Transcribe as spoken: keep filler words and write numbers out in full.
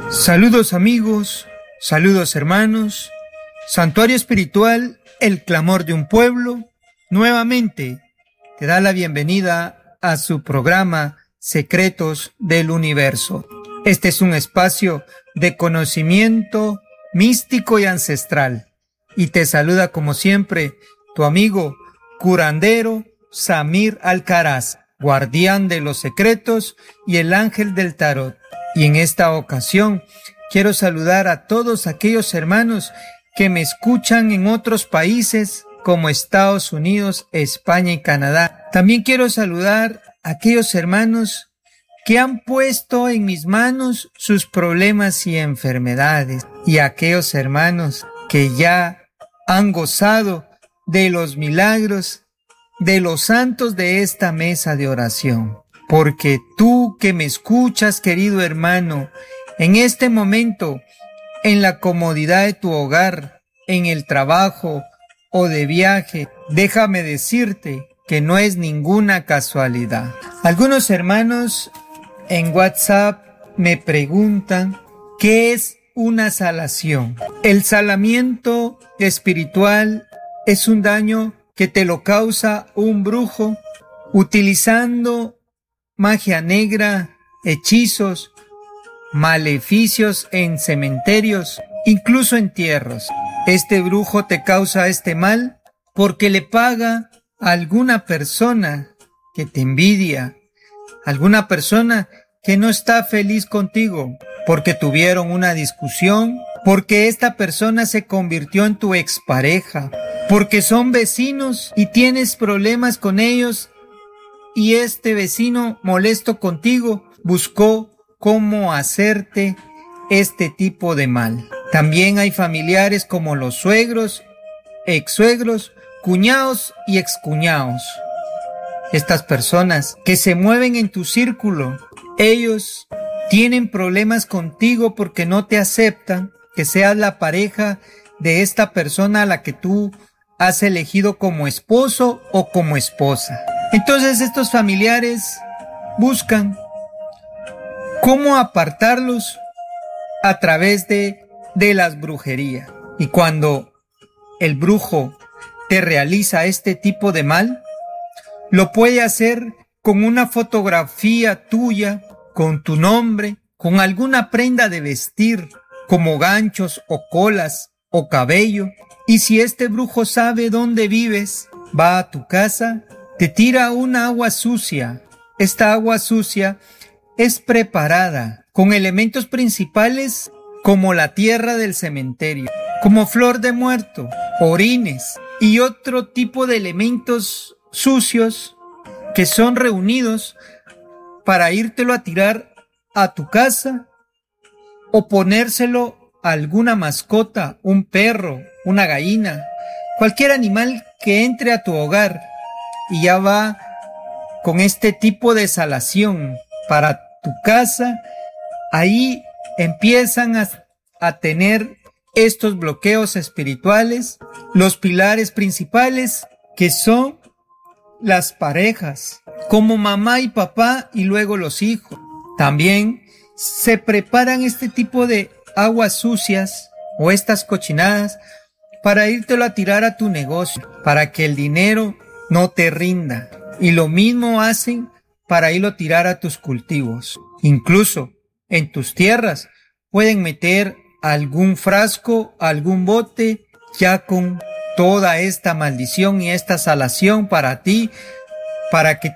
Saludos amigos, saludos hermanos, Santuario Espiritual, el clamor de un pueblo, nuevamente te da la bienvenida a su programa Secretos del Universo. Este es un espacio de conocimiento místico y ancestral, y te saluda como siempre tu amigo curandero Samir Alcaraz, guardián de los secretos y el ángel del tarot. Y en esta ocasión quiero saludar a todos aquellos hermanos que me escuchan en otros países como Estados Unidos, España y Canadá. También quiero saludar a aquellos hermanos que han puesto en mis manos sus problemas y enfermedades, y a aquellos hermanos que ya han gozado de los milagros de los santos de esta mesa de oración. Porque tú que me escuchas, querido hermano, en este momento, en la comodidad de tu hogar, en el trabajo o de viaje, déjame decirte que no es ninguna casualidad. Algunos hermanos en WhatsApp me preguntan ¿qué es una salación? El salamiento espiritual es un daño que te lo causa un brujo utilizando magia negra, hechizos, maleficios en cementerios, incluso entierros. Este brujo te causa este mal porque le paga a alguna persona que te envidia, alguna persona que no está feliz contigo, porque tuvieron una discusión, porque esta persona se convirtió en tu expareja, porque son vecinos y tienes problemas con ellos, y este vecino molesto contigo buscó cómo hacerte este tipo de mal. También hay familiares como los suegros, ex-suegros, cuñados y excuñados. Estas personas que se mueven en tu círculo, ellos tienen problemas contigo porque no te aceptan que seas la pareja de esta persona a la que tú has elegido como esposo o como esposa. Entonces estos familiares buscan cómo apartarlos a través de, de las brujerías. Y cuando el brujo te realiza este tipo de mal, lo puede hacer con una fotografía tuya, con tu nombre, con alguna prenda de vestir, como ganchos o colas o cabello. Y si este brujo sabe dónde vives, va a tu casa, te tira una agua sucia. Esta agua sucia es preparada con elementos principales como la tierra del cementerio, como flor de muerto, orines y otro tipo de elementos sucios que son reunidos para írtelo a tirar a tu casa o ponérselo a alguna mascota, un perro, una gallina, cualquier animal que entre a tu hogar. Y ya va con este tipo de salación para tu casa. Ahí empiezan a, a tener estos bloqueos espirituales, los pilares principales que son las parejas, como mamá y papá y luego los hijos. También se preparan este tipo de aguas sucias o estas cochinadas para írtelo a tirar a tu negocio, para que el dinero no te rinda. Y lo mismo hacen para irlo a tirar a tus cultivos. Incluso en tus tierras pueden meter algún frasco, algún bote, ya con toda esta maldición y esta salación para ti, para que